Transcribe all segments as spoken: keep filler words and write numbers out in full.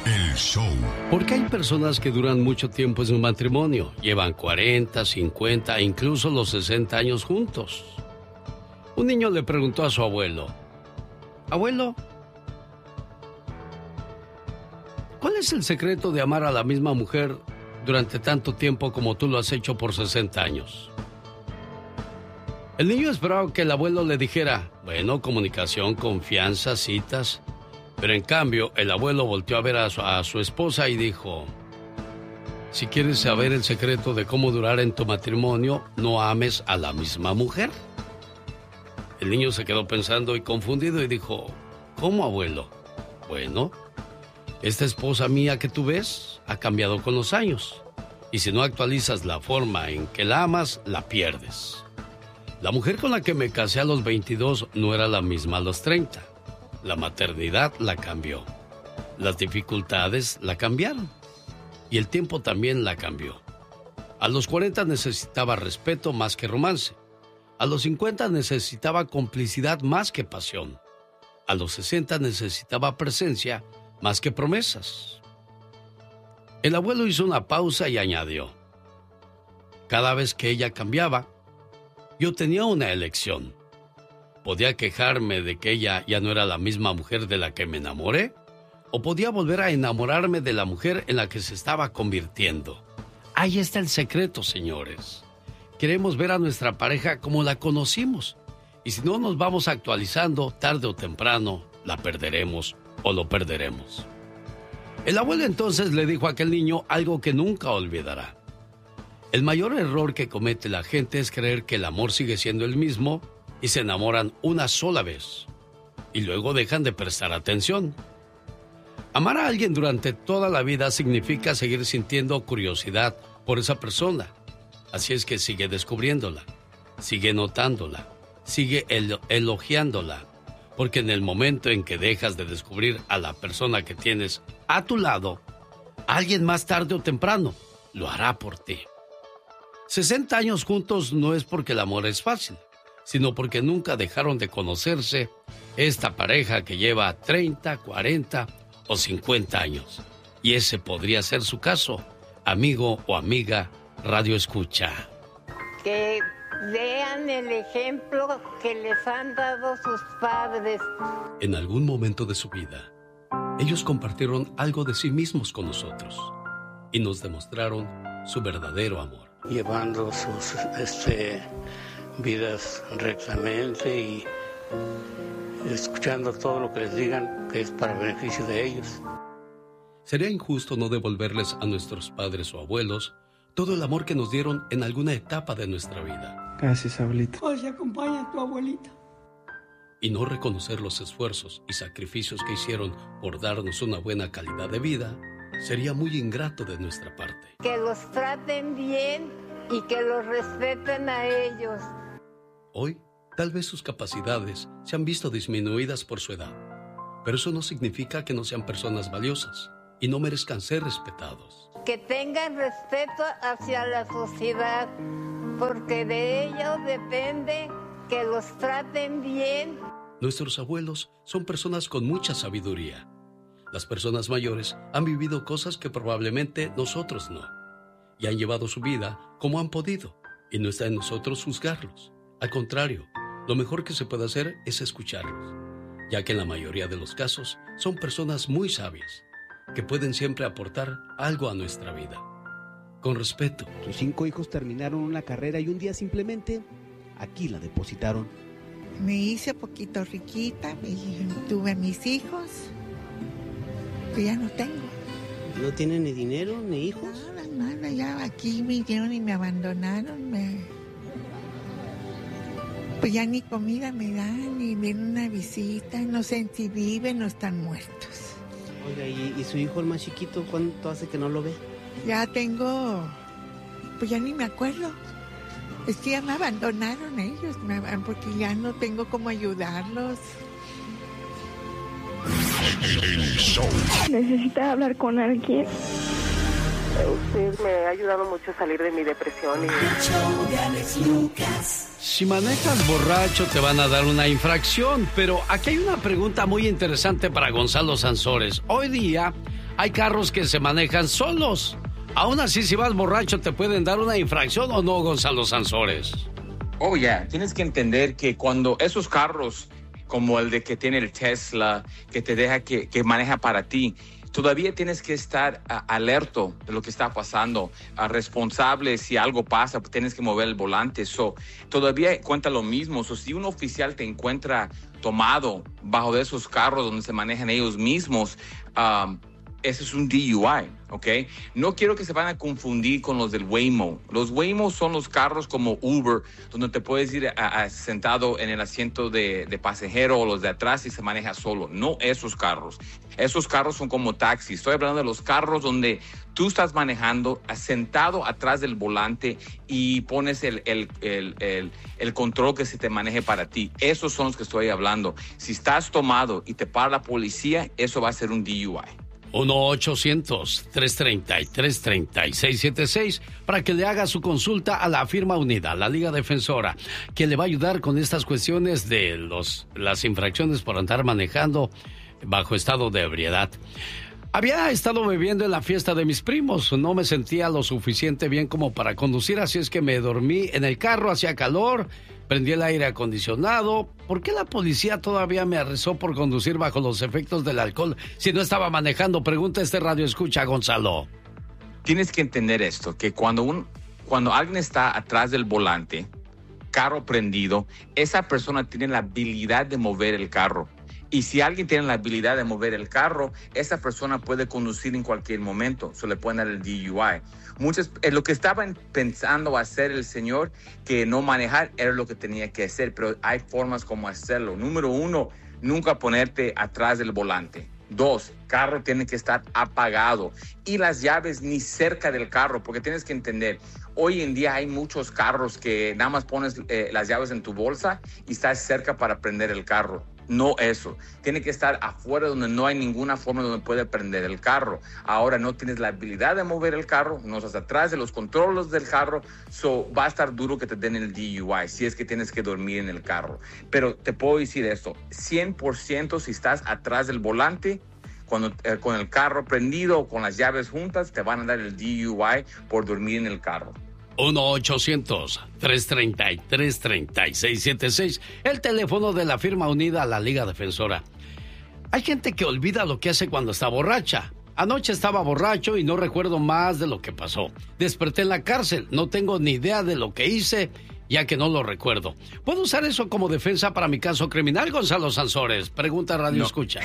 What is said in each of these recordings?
El show. Porque hay personas que duran mucho tiempo en su matrimonio. Llevan cuarenta, cincuenta e incluso los sesenta años juntos. Un niño le preguntó a su abuelo: Abuelo, ¿cuál es el secreto de amar a la misma mujer durante tanto tiempo como tú lo has hecho por sesenta años? El niño esperaba que el abuelo le dijera: bueno, comunicación, confianza, citas. Pero en cambio, el abuelo volteó a ver a su, a su esposa y dijo: si quieres saber el secreto de cómo durar en tu matrimonio, no ames a la misma mujer. El niño se quedó pensando y confundido y dijo: ¿cómo, abuelo? Bueno, esta esposa mía que tú ves ha cambiado con los años. Y si no actualizas la forma en que la amas, la pierdes. La mujer con la que me casé a los veintidós no era la misma a los treinta. La maternidad la cambió. Las dificultades la cambiaron. Y el tiempo también la cambió. A los cuarenta necesitaba respeto más que romance. A los cincuenta necesitaba complicidad más que pasión. A los sesenta necesitaba presencia más que promesas. El abuelo hizo una pausa y añadió: cada vez que ella cambiaba, yo tenía una elección. Podía quejarme de que ella ya no era la misma mujer de la que me enamoré, o podía volver a enamorarme de la mujer en la que se estaba convirtiendo. Ahí está el secreto, señores. Queremos ver a nuestra pareja como la conocimos, y si no nos vamos actualizando, tarde o temprano, la perderemos o lo perderemos. El abuelo entonces le dijo a aquel niño algo que nunca olvidará. El mayor error que comete la gente es creer que el amor sigue siendo el mismo y se enamoran una sola vez y luego dejan de prestar atención. Amar a alguien durante toda la vida significa seguir sintiendo curiosidad por esa persona. Así es que sigue descubriéndola, sigue notándola, sigue el- elogiándola, porque en el momento en que dejas de descubrir a la persona que tienes a tu lado, alguien más tarde o temprano lo hará por ti. sesenta años juntos no es porque el amor es fácil, sino porque nunca dejaron de conocerse esta pareja que lleva treinta, cuarenta o cincuenta años. Y ese podría ser su caso, amigo o amiga Radio Escucha. Que vean el ejemplo que les han dado sus padres. En algún momento de su vida, ellos compartieron algo de sí mismos con nosotros y nos demostraron su verdadero amor. Llevando sus este, vidas rectamente y escuchando todo lo que les digan que es para beneficio de ellos. Sería injusto no devolverles a nuestros padres o abuelos todo el amor que nos dieron en alguna etapa de nuestra vida. Gracias, abuelita. Hoy se acompaña a tu abuelita. Y no reconocer los esfuerzos y sacrificios que hicieron por darnos una buena calidad de vida sería muy ingrato de nuestra parte. Que los traten bien y que los respeten a ellos. Hoy, tal vez sus capacidades se han visto disminuidas por su edad, pero eso no significa que no sean personas valiosas y no merezcan ser respetados. Que tengan respeto hacia la sociedad, porque de ellos depende que los traten bien. Nuestros abuelos son personas con mucha sabiduría. Las personas mayores han vivido cosas que probablemente nosotros no, y han llevado su vida como han podido, y no está en nosotros juzgarlos. Al contrario, lo mejor que se puede hacer es escucharlos, ya que en la mayoría de los casos son personas muy sabias, que pueden siempre aportar algo a nuestra vida. Con respeto. Sus cinco hijos terminaron una carrera y un día simplemente aquí la depositaron. Me hice poquito riquita y tuve mis hijos. Pero ya no tengo. ¿No tienen ni dinero ni hijos? Nada, nada, ya aquí me dieron y me abandonaron. Me... Pues ya ni comida me dan, ni viene una visita, no sé si viven o están muertos. Oiga, ¿y, y su hijo el más chiquito cuánto hace que no lo ve? Ya tengo, pues ya ni me acuerdo. Es que ya me abandonaron ellos, me, porque ya no tengo cómo ayudarlos. El show. Necesita hablar con alguien. Usted me ha ayudado mucho a salir de mi depresión. Y... El show de Alex Lucas. Si manejas borracho te van a dar una infracción, pero aquí hay una pregunta muy interesante para Gonzalo Sansores. Hoy día hay carros que se manejan solos. Aún así, si vas borracho, ¿te pueden dar una infracción o no, Gonzalo Sansores? Oh, ya, yeah. Tienes que entender que cuando esos carros, como el de que tiene el Tesla, que te deja que, que maneja para ti, todavía tienes que estar uh, alerto de lo que está pasando, uh, responsable. Si algo pasa, tienes que mover el volante. So, todavía cuenta lo mismo. So, si un oficial te encuentra tomado bajo de esos carros donde se manejan ellos mismos, um, ese es un D U I, ¿ok? No quiero que se van a confundir con los del Waymo. Los Waymo son los carros como Uber, donde te puedes ir a, a, sentado en el asiento de, de pasajero o los de atrás y se maneja solo. No esos carros. Esos carros son como taxis. Estoy hablando de los carros donde tú estás manejando sentado atrás del volante y pones el, el, el, el, el control que se te maneje para ti. Esos son los que estoy hablando. Si estás tomado y te para la policía, eso va a ser un D U I. uno ochocientos, trescientos treinta y tres, treinta y seis setenta y seis para que le haga su consulta a la firma unida, la Liga Defensora, que le va a ayudar con estas cuestiones de los, las infracciones por andar manejando bajo estado de ebriedad. Había estado bebiendo en la fiesta de mis primos, no me sentía lo suficiente bien como para conducir, así es que me dormí en el carro, hacía calor, prendí el aire acondicionado. ¿Por qué la policía todavía me arrestó por conducir bajo los efectos del alcohol si no estaba manejando? Pregunta este radio escucha, Gonzalo. Tienes que entender esto, que cuando, un, cuando alguien está atrás del volante, carro prendido, esa persona tiene la habilidad de mover el carro. Y si alguien tiene la habilidad de mover el carro, esa persona puede conducir en cualquier momento. Se le pueden dar el D U I. Muchas, eh, lo que estaban pensando hacer el señor, que no manejar, era lo que tenía que hacer. Pero hay formas como hacerlo. Número uno, nunca ponerte atrás del volante. Dos, carro tiene que estar apagado. Y las llaves ni cerca del carro, porque tienes que entender, hoy en día hay muchos carros que nada más pones eh, las llaves en tu bolsa y estás cerca para prender el carro. No eso. Tiene que estar afuera donde no hay ninguna forma donde puede prender el carro. Ahora no tienes la habilidad de mover el carro, no estás atrás de los controles del carro, so va a estar duro que te den el D U I si es que tienes que dormir en el carro. Pero te puedo decir esto, cien por ciento si estás atrás del volante, cuando, eh, con el carro prendido o con las llaves juntas, te van a dar el D U I por dormir en el carro. uno ochocientos, trescientos treinta y tres, treinta y seis setenta y seis, el teléfono de la firma unida a la Liga Defensora. Hay gente que olvida lo que hace cuando está borracha. Anoche estaba borracho y no recuerdo más de lo que pasó. Desperté en la cárcel, no tengo ni idea de lo que hice, ya que no lo recuerdo. ¿Puedo usar eso como defensa para mi caso criminal, Gonzalo Sansores? Pregunta Radio No. Escucha.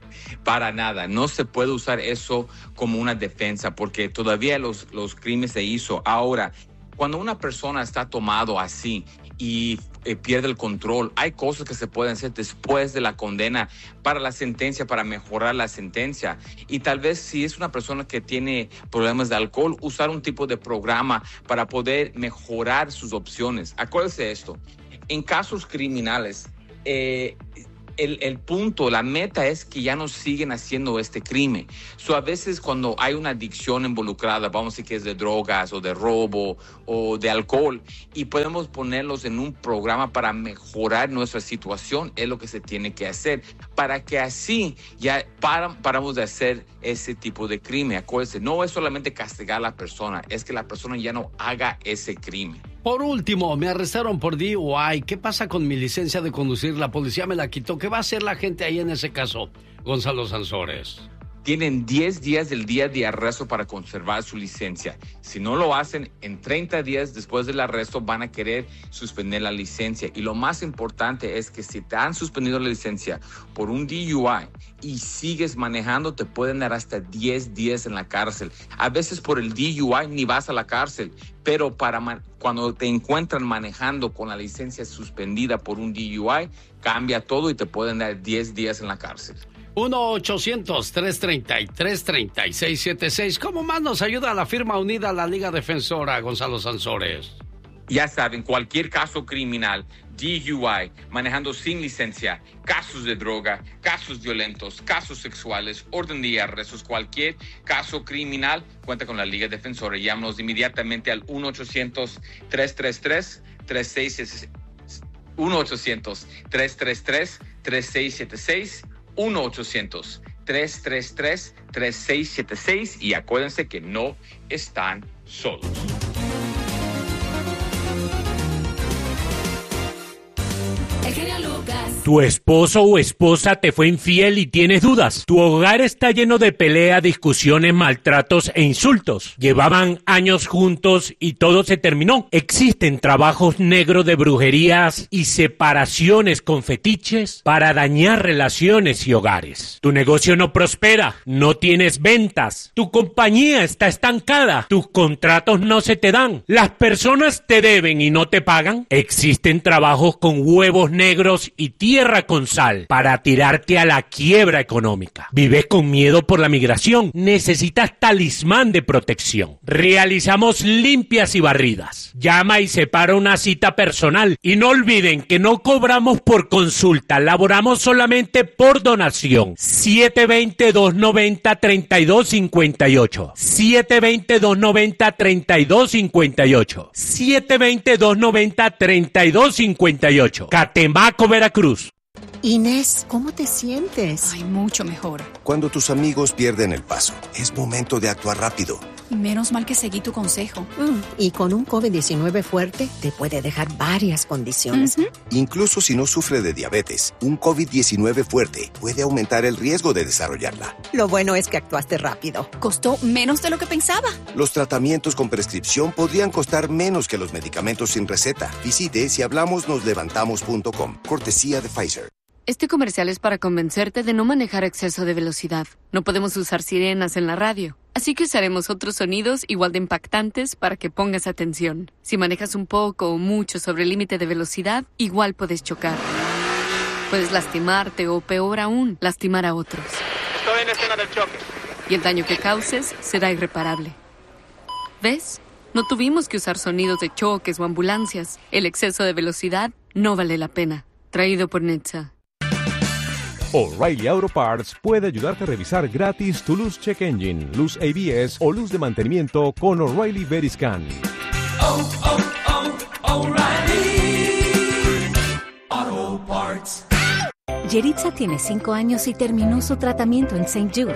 Para nada, no se puede usar eso como una defensa porque todavía los, los crímenes se hizo. Ahora, cuando una persona está tomado así y eh, pierde el control, hay cosas que se pueden hacer después de la condena para la sentencia, para mejorar la sentencia. Y tal vez si es una persona que tiene problemas de alcohol, usar un tipo de programa para poder mejorar sus opciones. Acuérdese esto, en casos criminales, eh, El, el punto, la meta es que ya no siguen haciendo este crimen. So, a veces cuando hay una adicción involucrada, vamos a decir que es de drogas o de robo o de alcohol, y podemos ponerlos en un programa para mejorar nuestra situación, es lo que se tiene que hacer, para que así ya para, paramos de hacer ese tipo de crimen. Acuérdense, no es solamente castigar a la persona, es que la persona ya no haga ese crimen. Por último, me arrestaron por D U I. ¿Qué pasa con mi licencia de conducir? La policía me la quitó. ¿Qué va a hacer la gente ahí en ese caso, Gonzalo Sansores? Tienen diez días del día de arresto para conservar su licencia. Si no lo hacen, en treinta días después del arresto van a querer suspender la licencia. Y lo más importante es que si te han suspendido la licencia por un D U I y sigues manejando, te pueden dar hasta diez días en la cárcel. A veces por el D U I ni vas a la cárcel, pero para man- cuando te encuentran manejando con la licencia suspendida por un D U I, cambia todo y te pueden dar diez días en la cárcel. uno ochocientos, trescientos treinta y tres, treinta y seis setenta y seis. ¿Cómo más nos ayuda la firma unida a la Liga Defensora, Gonzalo Sansores? Ya saben, cualquier caso criminal, D U I, manejando sin licencia, casos de droga, casos violentos, casos sexuales, orden de arrestos, cualquier caso criminal, cuenta con la Liga Defensora. Llámanos inmediatamente al uno ochocientos, tres tres tres, tres seis siete seis. uno ochocientos, tres tres tres, tres seis siete seis. uno ochocientos, tres tres tres, tres seis siete seis y acuérdense que no están solos. El genio Lucas. Tu esposo o esposa te fue infiel y tienes dudas. Tu hogar está lleno de pelea, discusiones, maltratos e insultos. Llevaban años juntos y todo se terminó. Existen trabajos negros de brujerías y separaciones con fetiches para dañar relaciones y hogares. Tu negocio no prospera, no tienes ventas, tu compañía está estancada, tus contratos no se te dan, las personas te deben y no te pagan. Existen trabajos con huevos negros y tierra con sal para tirarte a la quiebra económica. Vives con miedo por la migración, necesitas talismán de protección. Realizamos limpias y barridas. Llama y separa una cita personal y no olviden que no cobramos por consulta, laboramos solamente por donación. siete dos cero, dos nueve cero, tres dos cinco ocho siete dos cero, dos nueve cero, tres dos cinco ocho siete dos cero, dos nueve cero, tres dos cinco ocho Catemaco, Veracruz. Inés, ¿cómo te sientes? Ay, mucho mejor. Cuando tus amigos pierden el paso, es momento de actuar rápido. Menos mal que seguí tu consejo. Mm, y con un COVID diecinueve fuerte, te puede dejar varias condiciones. Uh-huh. Incluso si no sufre de diabetes, un COVID diecinueve fuerte puede aumentar el riesgo de desarrollarla. Lo bueno es que actuaste rápido. Costó menos de lo que pensaba. Los tratamientos con prescripción podrían costar menos que los medicamentos sin receta. Visite si hablamos nos levantamos punto com. Cortesía de Pfizer. Este comercial es para convencerte de no manejar a exceso de velocidad. No podemos usar sirenas en la radio, así que usaremos otros sonidos igual de impactantes para que pongas atención. Si manejas un poco o mucho sobre el límite de velocidad, igual puedes chocar. Puedes lastimarte o, peor aún, lastimar a otros. Estoy en la escena del choque. Y el daño que causes será irreparable. ¿Ves? No tuvimos que usar sonidos de choques o ambulancias. El exceso de velocidad no vale la pena. Traído por N H T S A. O'Reilly Auto Parts puede ayudarte a revisar gratis tu luz check engine, luz A B S o luz de mantenimiento con O'Reilly Veriscan. Oh, oh, oh, O'Reilly Auto Parts. Yeritza tiene cinco años y terminó su tratamiento en Saint Jude.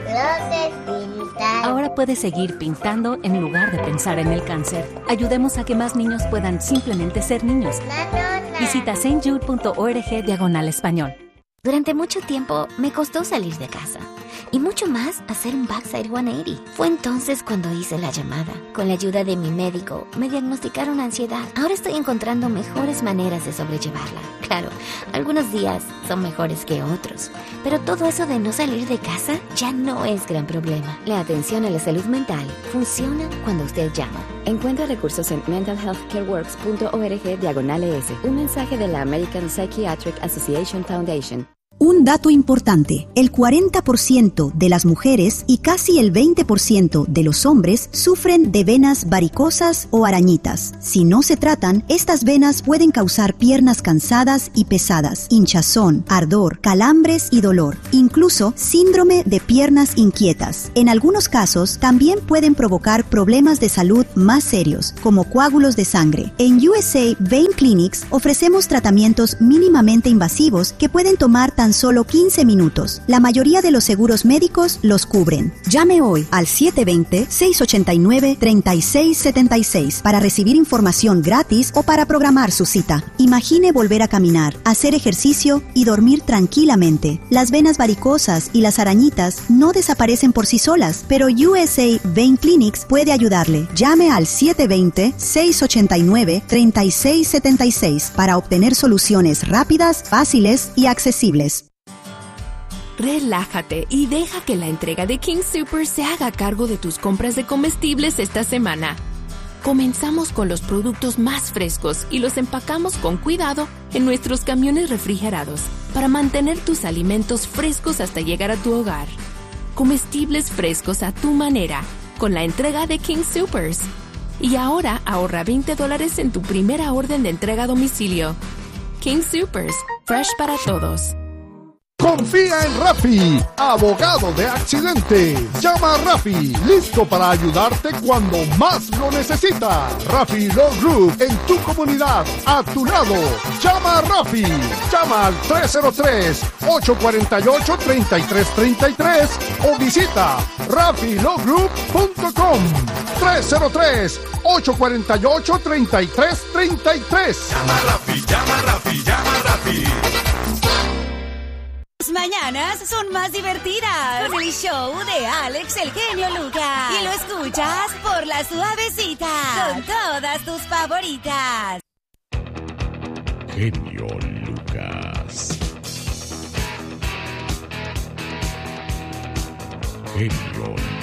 Ahora puede seguir pintando en lugar de pensar en el cáncer. Ayudemos a que más niños puedan simplemente ser niños. Visita saint jude punto org diagonal español. Durante mucho tiempo me costó salir de casa y mucho más hacer un backside ciento ochenta. Fue entonces cuando hice la llamada. Con la ayuda de mi médico me diagnosticaron ansiedad. Ahora estoy encontrando mejores maneras de sobrellevarla. Claro, algunos días son mejores que otros, pero todo eso de no salir de casa ya no es gran problema. La atención a la salud mental funciona cuando usted llama. Encuentra recursos en mental health care works punto org diagonal es. Un mensaje de la American Psychiatric Association Foundation. Un dato importante, el cuarenta por ciento de las mujeres y casi el veinte por ciento de los hombres sufren de venas varicosas o arañitas. Si no se tratan, estas venas pueden causar piernas cansadas y pesadas, hinchazón, ardor, calambres y dolor, incluso síndrome de piernas inquietas. En algunos casos, también pueden provocar problemas de salud más serios, como coágulos de sangre. En U S A Vein Clinics ofrecemos tratamientos mínimamente invasivos que pueden tomar tan solo quince minutos. La mayoría de los seguros médicos los cubren. Llame hoy al siete dos cero, seis ocho nueve, tres seis siete seis para recibir información gratis o para programar su cita. Imagine volver a caminar, hacer ejercicio y dormir tranquilamente. Las venas varicosas y las arañitas no desaparecen por sí solas, pero U S A Vein Clinics puede ayudarle. Llame al siete dos cero, seis ocho nueve, tres seis siete seis para obtener soluciones rápidas, fáciles y accesibles. Relájate y deja que la entrega de King Soopers se haga cargo de tus compras de comestibles esta semana. Comenzamos con los productos más frescos y los empacamos con cuidado en nuestros camiones refrigerados para mantener tus alimentos frescos hasta llegar a tu hogar. Comestibles frescos a tu manera con la entrega de King Soopers. Y ahora ahorra veinte dólares en tu primera orden de entrega a domicilio. King Soopers, fresh para todos. Confía en Rafi, abogado de accidentes. Llama a Rafi, listo para ayudarte cuando más lo necesitas. Rafi Law Group, en tu comunidad, a tu lado. Llama a Rafi. Llama al tres cero tres, ocho cuatro ocho, tres tres tres tres o visita rafi law group punto com. tres cero tres, ocho cuatro ocho, tres tres tres tres. Llama a Rafi, llama a Rafi, llama a Rafi. Las mañanas son más divertidas con el show de Alex el Genio Lucas. Y lo escuchas por La Suavecita con todas tus favoritas. Genio Lucas. Genio Lucas.